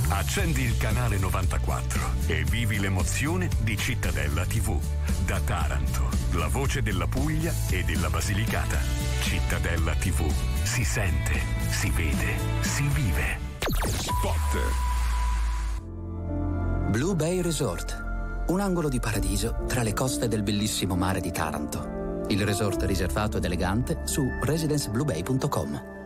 Accendi il canale 94 e vivi l'emozione di Cittadella TV. Da Taranto, la voce della Puglia e della Basilicata. Cittadella TV. Si sente, si vede, si vive. Spot. Blue Bay Resort. Un angolo di paradiso tra le coste del bellissimo mare di Taranto. Il resort riservato ed elegante su residencebluebay.com.